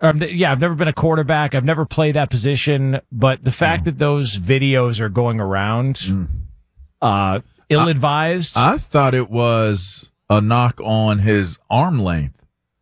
Yeah, I've never been a quarterback. I've never played that position. But the fact that those videos are going around, ill-advised. I thought it was a knock on his arm length.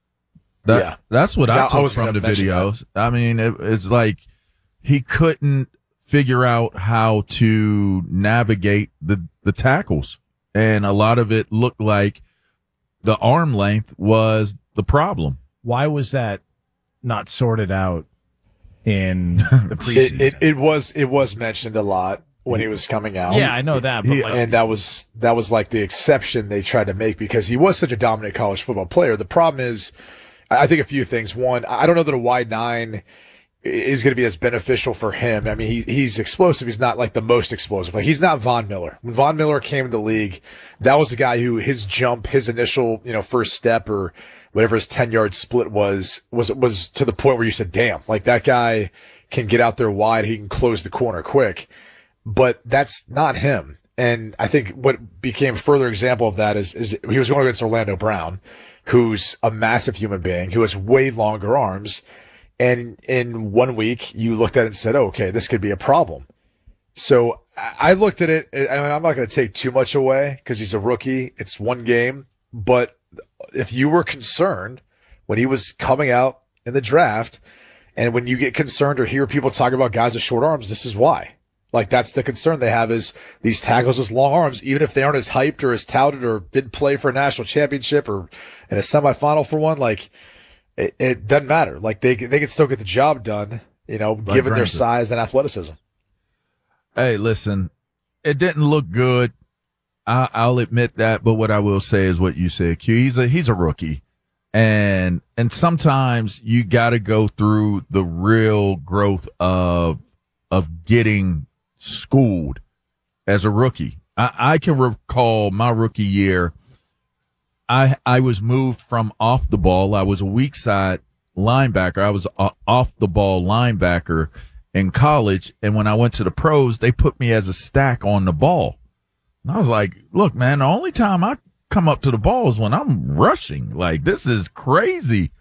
That's what I took from the videos. I mean, it's like he couldn't figure out how to navigate the tackles. And a lot of it looked like the arm length was the problem. Why was that not sorted out in the preseason? It was mentioned a lot when he was coming out. Yeah, I know that. But and that was like the exception they tried to make because he was such a dominant college football player. The problem is, I think a few things. One, I don't know that a wide 9 is going to be as beneficial for him. I mean, he's explosive. He's not like the most explosive. Like he's not Von Miller. When Von Miller came in the league, that was the guy who his jump, his initial, first step or whatever his 10-yard split was to the point where you said, damn, like that guy can get out there wide. He can close the corner quick, but that's not him. And I think what became a further example of that is he was going against Orlando Brown, who's a massive human being who has way longer arms. And in 1 week, you looked at it and said, oh, okay, this could be a problem. So I looked at it. I mean, I'm not going to take too much away because he's a rookie. It's one game. But if you were concerned when he was coming out in the draft, and when you get concerned or hear people talk about guys with short arms, this is why. Like, that's the concern they have is these tackles with long arms, even if they aren't as hyped or as touted or did play for a national championship or in a semifinal for one, like, it doesn't matter. Like they can still get the job done, given their size and athleticism. Hey, listen, it didn't look good. I'll admit that, but what I will say is what you said, Q. He's a rookie, and sometimes you got to go through the real growth of getting schooled as a rookie. I can recall my rookie year. I was moved from off the ball. I was a weak side linebacker. I was off the ball linebacker in college. And when I went to the pros, they put me as a stack on the ball. And I was like, look, man, the only time I come up to the ball is when I'm rushing. Like, this is crazy.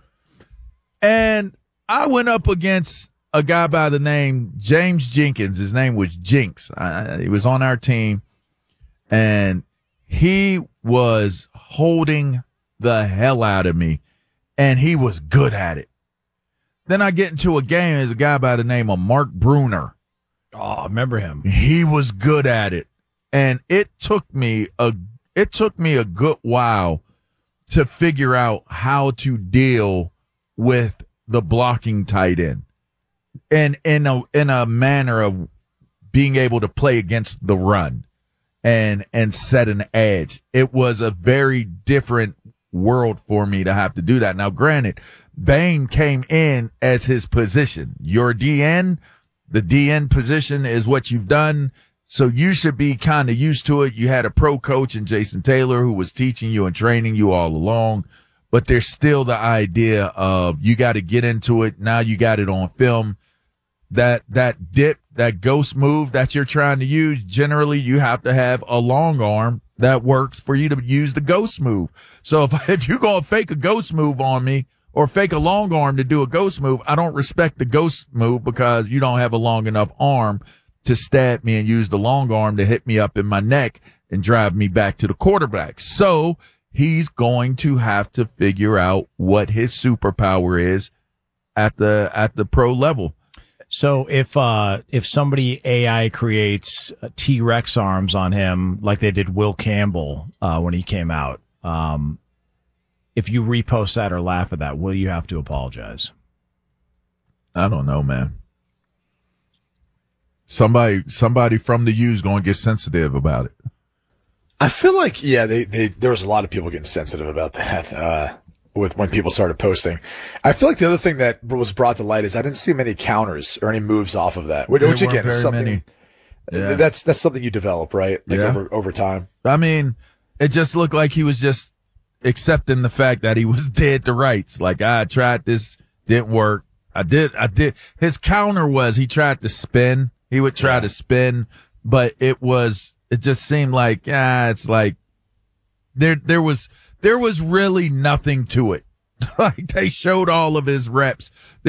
And I went up against a guy by the name James Jenkins. His name was Jinx. He was on our team. And he was holding the hell out of me, and he was good at it. Then I get into a game as a guy by the name of Mark Bruner. Oh, I remember him. He was good at it, and it took me a good while to figure out how to deal with the blocking tight end, and in a manner of being able to play against the run. And set an edge. It was a very different world for me to have to do that. Now, granted, Bain came in as his position. Your DN, the DN position is what you've done. So you should be kind of used to it. You had a pro coach in Jason Taylor who was teaching you and training you all along, but there's still the idea of you got to get into it. Now you got it on film. That dip, that ghost move that you're trying to use, generally you have to have a long arm that works for you to use the ghost move. So if you're going to fake a ghost move on me or fake a long arm to do a ghost move, I don't respect the ghost move because you don't have a long enough arm to stab me and use the long arm to hit me up in my neck and drive me back to the quarterback. So he's going to have to figure out what his superpower is at the pro level. So if somebody AI creates T-Rex arms on him like they did Will Campbell when he came out, if you repost that or laugh at that, will you have to apologize? I don't know, man. Somebody from the U is going to get sensitive about it. I feel like, there was a lot of people getting sensitive about that. With when people started posting. I feel like the other thing that was brought to light is I didn't see many counters or any moves off of that, which again is something that's something you develop, right? Like over time. I mean, it just looked like he was just accepting the fact that he was dead to rights. Like, I tried this, didn't work. I did. His counter was he tried to spin. He would try to spin, but it just seemed like, it's like there was really nothing to it. Like, they showed all of his reps.